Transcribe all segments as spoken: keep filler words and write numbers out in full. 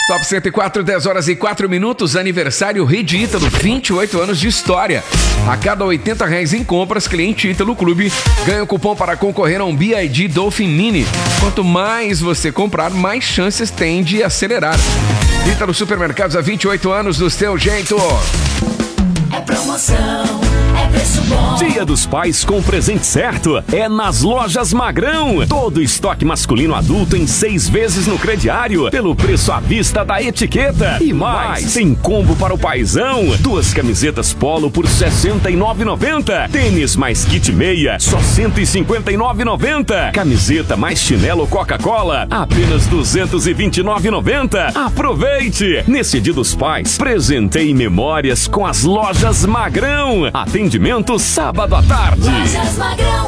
Top cento e quatro, dez horas e quatro minutos, aniversário Rede Ítalo, vinte e oito anos de história. A cada oitenta reais em compras, cliente Ítalo Clube ganha um cupom para concorrer a um B I D Dolphin Mini. Quanto mais você comprar, mais chances tem de acelerar. Ítalo Supermercados há vinte e oito anos do seu jeito. É promoção, é preço bom. Dia dos Pais com presente certo é nas Lojas Magrão. Todo estoque masculino adulto em seis vezes no crediário, pelo preço à vista da etiqueta. E mais, tem combo para o paizão. Duas camisetas polo por sessenta e nove reais e noventa centavos. Tênis mais kit meia, só cento e cinquenta e nove reais e noventa centavos. Camiseta mais chinelo Coca-Cola, apenas duzentos e vinte e nove reais e noventa centavos. Aproveite! Nesse Dia dos Pais, presentei memórias com as Lojas Magrão. Atendimento sábado à tarde. Lojas Magrão.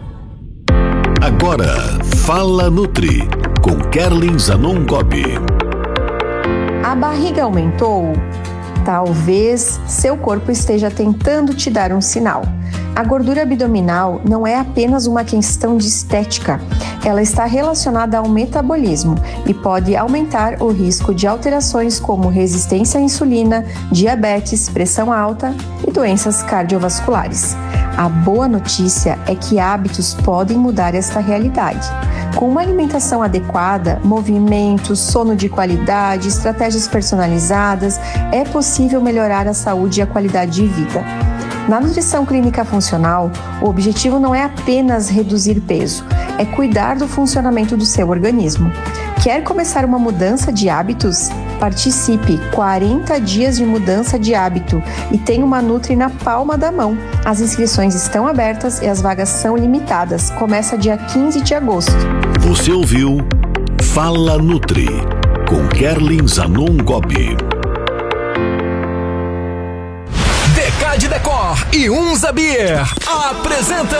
Agora, Fala Nutri, com Kerlin Zanon Gobi. A barriga aumentou? Talvez seu corpo esteja tentando te dar um sinal. A gordura abdominal não é apenas uma questão de estética. Ela está relacionada ao metabolismo e pode aumentar o risco de alterações como resistência à insulina, diabetes, pressão alta e doenças cardiovasculares. A boa notícia é que hábitos podem mudar esta realidade. Com uma alimentação adequada, movimentos, sono de qualidade, estratégias personalizadas, é possível melhorar a saúde e a qualidade de vida. Na nutrição clínica funcional, o objetivo não é apenas reduzir peso, é cuidar do funcionamento do seu organismo. Quer começar uma mudança de hábitos? Participe! quarenta dias de mudança de hábito e tem uma Nutri na palma da mão. As inscrições estão abertas e as vagas são limitadas. Começa dia quinze de agosto. Você ouviu Fala Nutri, com Kerlin Zanon Gobi. D K de Decor e Unza Beer apresenta